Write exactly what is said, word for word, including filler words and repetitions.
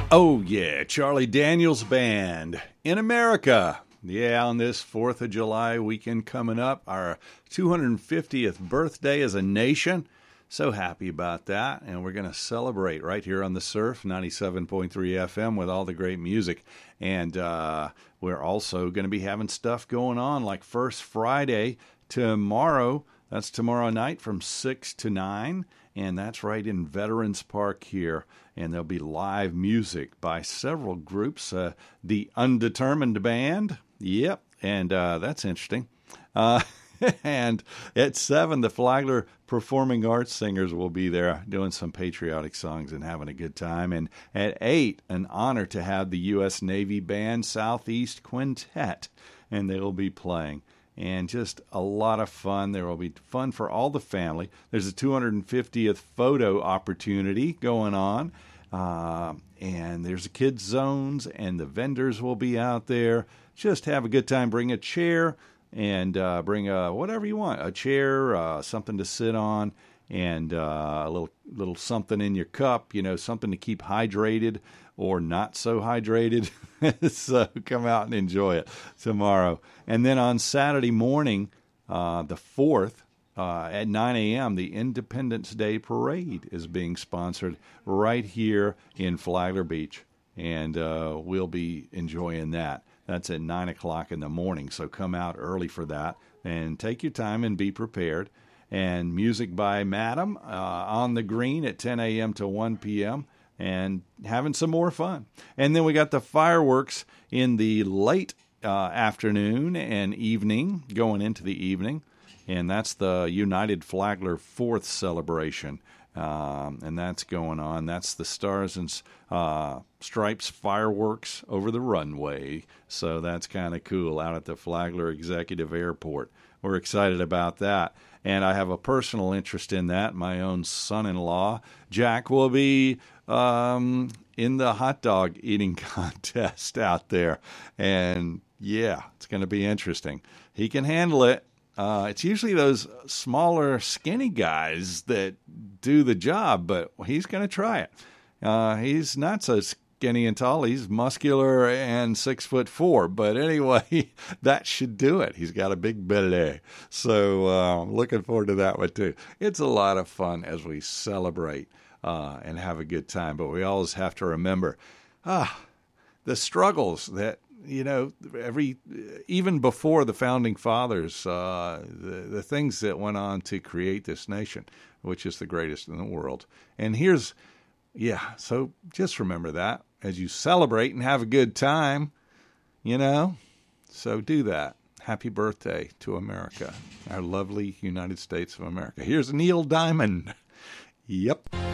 Oh, yeah, Charlie Daniels Band in America. Yeah, on this fourth of July weekend coming up, our two hundred fiftieth birthday as a nation. So happy about that. And we're going to celebrate right here on the Surf, ninety-seven point three F M, with all the great music. And uh, we're also going to be having stuff going on like First Friday tomorrow. That's tomorrow night from six to nine. And that's right in Veterans Park here. And there'll be live music by several groups. Uh, the Undetermined Band. Yep. And uh, that's interesting. Uh, and at seven, the Flagler Performing Arts Singers will be there doing some patriotic songs and having a good time. And at eight, an honor to have the U S Navy Band Southeast Quintet. And they will be playing. And just a lot of fun. There will be fun for all the family. There's a two hundred fiftieth photo opportunity going on. Uh, and there's a kids' zones, and the vendors will be out there. Just have a good time. Bring a chair and uh, bring a, whatever you want, a chair, uh, something to sit on, and uh, a little little something in your cup, you know, something to keep hydrated or not so hydrated. So come out and enjoy it tomorrow. And then on Saturday morning, uh, the fourth, uh, at nine a.m., the Independence Day Parade is being sponsored right here in Flagler Beach. And uh, we'll be enjoying that. That's at nine o'clock in the morning, so come out early for that. And take your time and be prepared. And music by Madam uh, on the green at ten a.m. to one p.m., and having some more fun. And then we got the fireworks in the late uh, afternoon and evening, going into the evening, and that's the United Flagler fourth celebration, um, and that's going on. That's the Stars and uh, Stripes fireworks over the runway, so that's kind of cool out at the Flagler Executive Airport. We're excited about that. And I have a personal interest in that. My own son-in-law, Jack, will be um, in the hot dog eating contest out there. And, yeah, it's going to be interesting. He can handle it. Uh, it's usually those smaller, skinny guys that do the job, but he's going to try it. Uh, he's not so skinny and tall. He's muscular and six foot four. But anyway, that should do it. He's got a big belly. So uh, looking forward to that one too. It's a lot of fun as we celebrate uh, and have a good time. But we always have to remember ah, the struggles that, you know, every even before the founding fathers, uh, the, the things that went on to create this nation, which is the greatest in the world. And here's Yeah, so just remember that as you celebrate and have a good time, you know. So do that. Happy birthday to America, our lovely United States of America. Here's Neil Diamond. Yep.